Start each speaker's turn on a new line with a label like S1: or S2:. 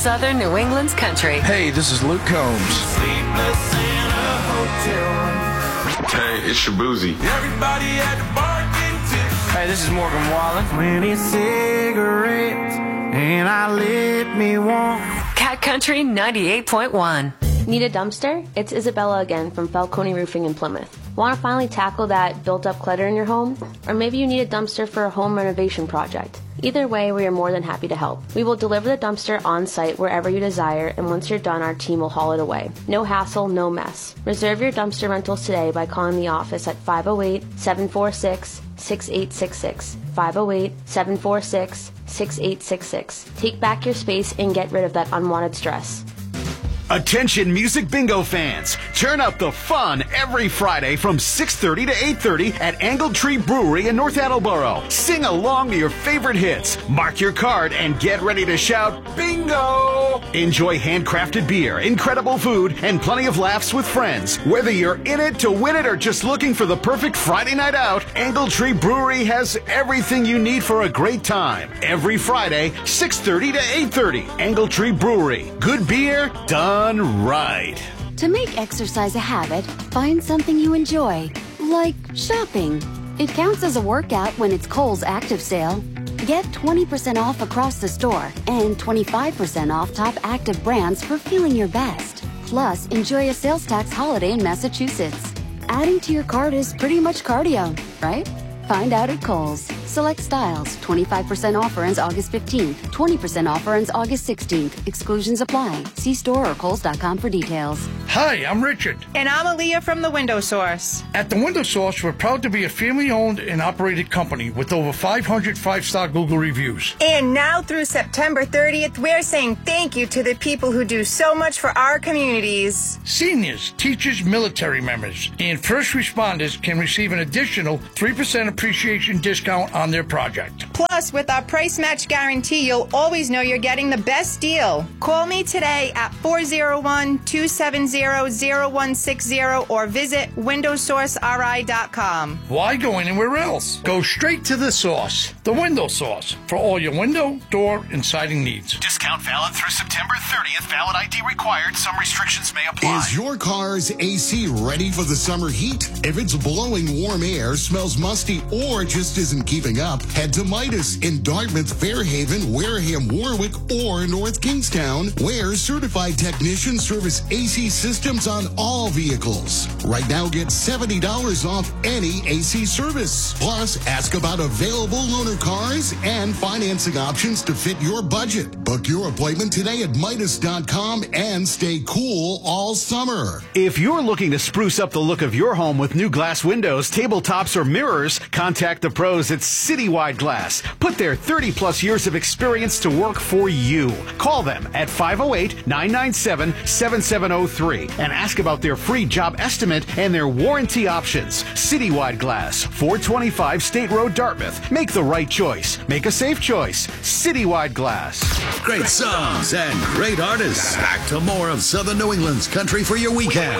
S1: Southern New England's country.
S2: Hey, this is Luke Combs.
S3: Hey, it's Shabuzi.
S4: Everybody at the bar getting tips.
S2: Hey, this is Morgan Wallen.
S4: 20 cigarettes, and I lit me one.
S1: Cat Country 98.1.
S5: Need a dumpster? It's Isabella again from Falcone Roofing in Plymouth. Want to finally tackle that built-up clutter in your home? Or maybe you need a dumpster for a home renovation project. Either way, we are more than happy to help. We will deliver the dumpster on-site wherever you desire, and once you're done, our team will haul it away. No hassle, no mess. Reserve your dumpster rentals today by calling the office at 508-746-6866. 508-746-6866. Take back your space and get rid of that unwanted stress.
S6: Attention Music Bingo fans, turn up the fun every Friday from 6:30 to 8:30 at Angled Tree Brewery in North Attleboro. Sing along to your favorite hits, mark your card, and get ready to shout bingo! Enjoy handcrafted beer, incredible food, and plenty of laughs with friends. Whether you're in it to win it or just looking for the perfect Friday night out, Angled Tree Brewery has everything you need for a great time. Every Friday, 6:30 to 8:30, Angled Tree Brewery. Good beer, done right.
S7: To make exercise a habit, find something you enjoy, like shopping. It counts as a workout when it's Kohl's Active Sale. Get 20% off across the store and 25% off top active brands for feeling your best. Plus, enjoy a sales tax holiday in Massachusetts. Adding to your cart is pretty much cardio, right? Find out at Kohl's. Select styles. 25% offer ends August 15th. 20% offer ends August 16th. Exclusions apply. See store or Kohls.com for details.
S8: Hi, I'm Richard.
S9: And I'm Aaliyah from The Window Source.
S8: At The Window Source, we're proud to be a family-owned and operated company with over 500 five-star Google reviews.
S9: And now through September 30th, we're saying thank you to the people who do so much for our communities.
S8: Seniors, teachers, military members, and first responders can receive an additional 3% appreciation discount on their project.
S9: Plus, with our price match guarantee, you'll always know you're getting the best deal. Call me today at 401-270-0160 or visit windowsourceri.com.
S8: Why go anywhere else? Go straight to the source. The Window Source. For all your window, door, and siding needs.
S6: Discount valid through September 30th. Valid ID required. Some restrictions may apply.
S10: Is your car's AC ready for the summer heat? If it's blowing warm air, smells musty, or just isn't keeping up, head to Midas in Dartmouth, Fairhaven, Wareham, Warwick, or North Kingstown, where certified technicians service AC systems on all vehicles. Right now, get $70 off any AC service. Plus, ask about available loaner cars and financing options to fit your budget. Book your appointment today at Midas.com and stay cool all summer.
S6: If you're looking to spruce up the look of your home with new glass windows, tabletops, or mirrors, contact the pros at Citywide Glass. Put their 30-plus years of experience to work for you. Call them at 508-997-7703 and ask about their free job estimate and their warranty options. Citywide Glass, 425 State Road, Dartmouth. Make the right choice. Make a safe choice. Citywide Glass.
S11: Great songs and great artists. Back to more of Southern New England's country for your weekend.